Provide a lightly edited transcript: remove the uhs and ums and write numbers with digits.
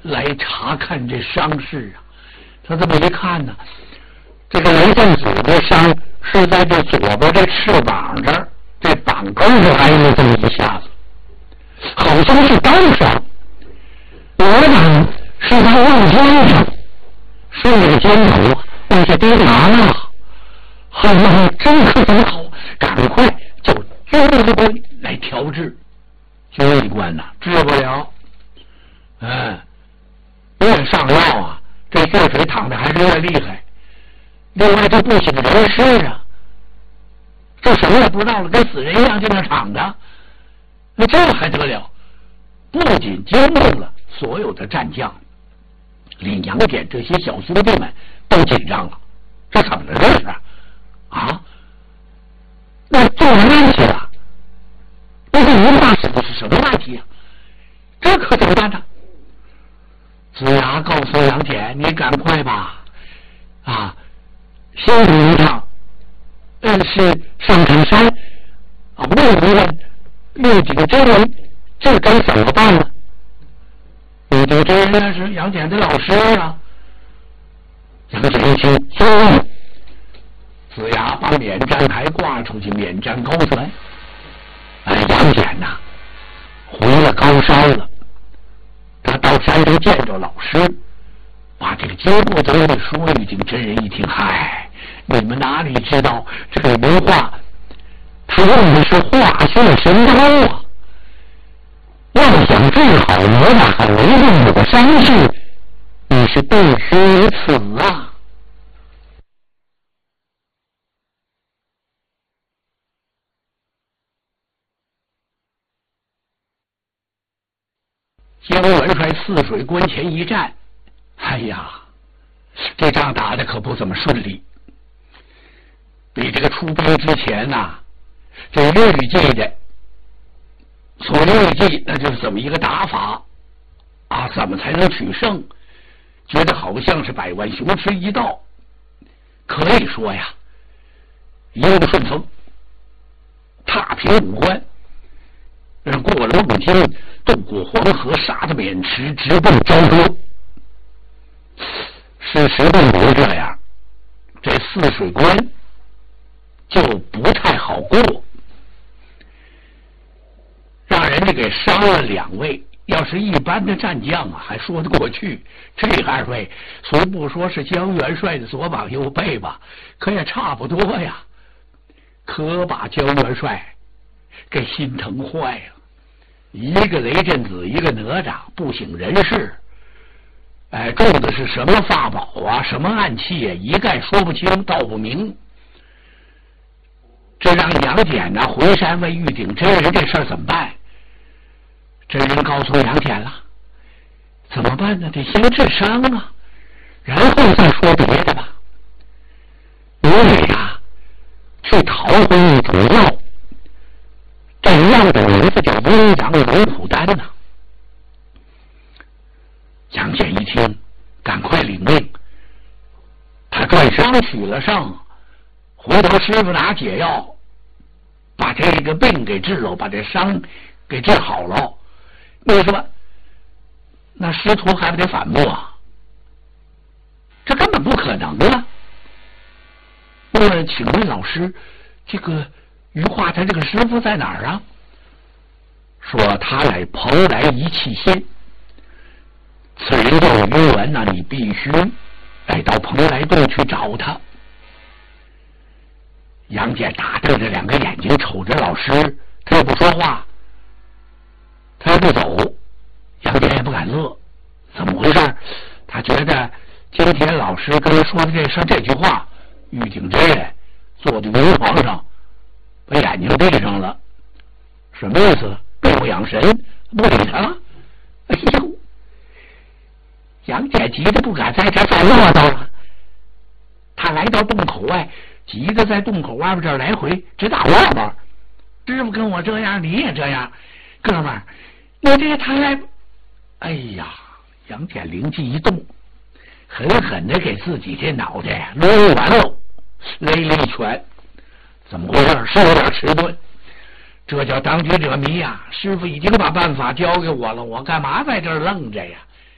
来查看这伤势啊。他这么一看呢，这个雷震子的伤是在这左边这翅膀这儿，这膀沟上挨了这么一下子，好像是刀伤。我呢是在右肩上，顺着肩头往下跌拿了。哎呀，真可真好，赶快就军医官来调治。军医官呐，治不了。越上药啊，这血水淌的还是越厉害。另外，这不省人事啊，这什么也不知道了，跟死人一样，就那躺着。那这还得了？不仅惊动了所有的战将，连杨戬这些小兄弟们都紧张了。这怎么了？这是啊？那做人去了？那这云大使的是什么问题啊？这可怎么办呢？子牙告诉杨戬：“你赶快吧，先路上，是上场山问一问玉鼎真人，这该怎么办呢？”玉鼎真人那是杨戬的老师啊。杨戬一听，子牙把免战牌挂出去，免战高传。杨戬呐，回了高山了。他到山上见着老师，把这个经过都给说了。玉鼎真人一听，嗨，你们哪里知道这个文化，他用的是化血神刀啊！要想治好哪吒和雷震子的伤势，你是必须如此啊！姜元帅泗水关前一战，哎呀，这仗打的可不怎么顺利。比这个出兵之前呐，这预计的所预计那就是怎么一个打法怎么才能取胜，觉得好像是百万雄师一到，可以说呀，一路顺风，踏平五关，过了陆京，渡过黄河，杀得渑池，直奔朝歌。事实并不是这样，这泗水关就不太好过，让人家给伤了2位。要是一般的战将还说得过去，这2位虽不说是姜元帅的左膀右背吧，可也差不多呀，可把姜元帅给心疼坏了。一个雷震子，一个哪吒，不省人事，中的是什么法宝什么暗器一概说不清道不明。这让杨戬回山问玉鼎真人这事儿怎么办？真人告诉杨戬了，怎么办呢？得先治伤然后再说别的吧。你得去讨回一种药，这药的名字叫阴阳龙虎丹杨戬一听，赶快领命，他转身取了上，回头师傅拿解药，把这个病给治了，把这伤给治好了。你说那师徒还不得反目这根本不可能那么请问老师，这个于化他这个师傅在哪儿说他来蓬莱一气仙，此人叫于文你必须来到蓬莱洞去找他。杨戬大瞪着2个眼睛瞅着老师，他也不说话，他也不走。杨戬也不敢乐，怎么回事？他觉得今天老师跟他说的这句话，玉鼎真人坐在云床上，把眼睛闭上了，什么意思？被我养神，不理他了。哎呦，杨戬急得不敢在这再落到了。他来到洞口外，急得在洞口外边这来回直打外边。师傅跟我这样，你也这样，哥们儿，你这他来，哎呀！杨戬灵机一动，狠狠的给自己这脑袋抡完喽，勒了一拳。怎么回事？是有点迟钝，这叫当局者迷师傅已经把办法交给我了，我干嘛在这儿愣着呀？